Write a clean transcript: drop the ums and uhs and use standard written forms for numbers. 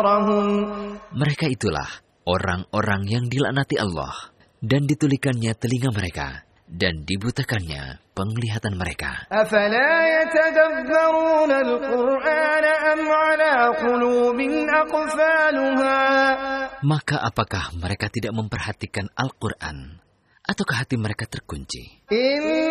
أبصارهم. Mereka itulah orang-orang yang dilaknati Allah dan ditulikannya telinga mereka dan dibutakannya penglihatan mereka. أفلا يتدبرون القرآن أم على قلوب أقفالها. Maka apakah mereka tidak memperhatikan Al-Quran? Ataukah hati mereka terkunci?